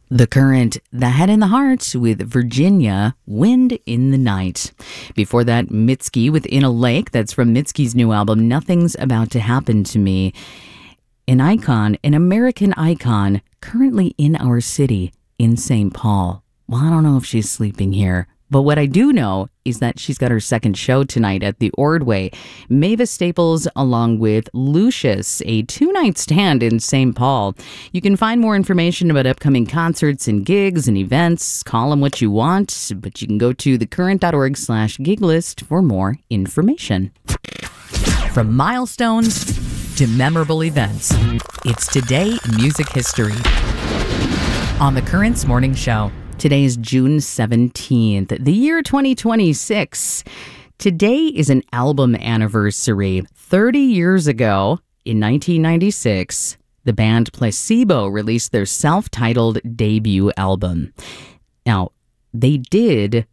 The Current, The Head and the Heart with Virginia, Wind in the Night. Before that, Mitski with In a Lake. That's from Mitski's new album, Nothing's About to Happen to Me. An icon, an American icon, currently in our city, in St. Paul. Well, I don't know if she's sleeping here, but what I do know is that she's got her second show tonight at the Ordway. Mavis Staples along with Lucius, a two-night stand in St. Paul. You can find more information about upcoming concerts and gigs and events. Call them what you want, but you can go to thecurrent.org/gig list for more information. From milestones to memorable events, it's Today in Music History on The Current's Morning Show. Today is June 17th, the year 2026. Today is an album anniversary. 30 years ago, in 1996, the band Placebo released their self-titled debut album. Now, they did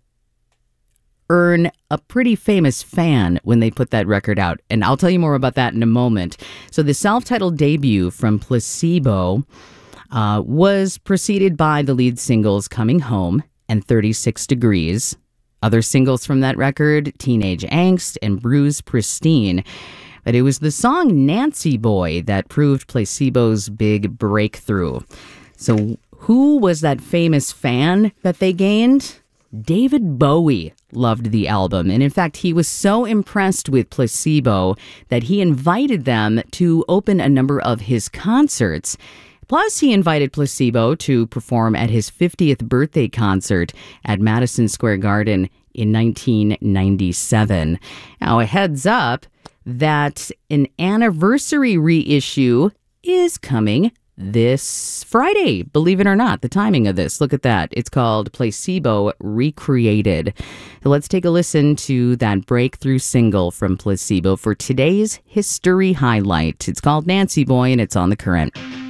earn a pretty famous fan when they put that record out, and I'll tell you more about that in a moment. So the self-titled debut from Placebo was preceded by the lead singles Coming Home and 36 Degrees. Other singles from that record, Teenage Angst and Bruise Pristine. But it was the song Nancy Boy that proved Placebo's big breakthrough. So who was that famous fan that they gained? David Bowie loved the album, and in fact, he was so impressed with Placebo that he invited them to open a number of his concerts. Plus, he invited Placebo to perform at his 50th birthday concert at Madison Square Garden in 1997. Now, a heads up that an anniversary reissue is coming this Friday, believe it or not, the timing of this. Look at that. It's called Placebo Recreated. So let's take a listen to that breakthrough single from Placebo for today's history highlight. It's called Nancy Boy, and it's on The Current.